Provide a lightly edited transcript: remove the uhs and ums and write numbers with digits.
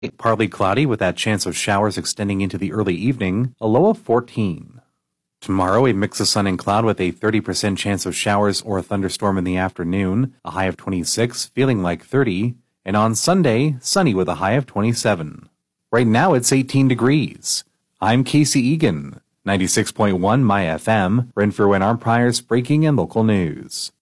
Partly cloudy with that chance of showers extending into the early evening, a low of 14. Tomorrow, a mix of sun and cloud with a 30% chance of showers or a thunderstorm in the afternoon, a high of 26, feeling like 30. And on Sunday, sunny with a high of 27. Right now, it's 18 degrees. I'm Casey Egan, 96.1 My FM, Renfrew and Armprior's breaking and local news.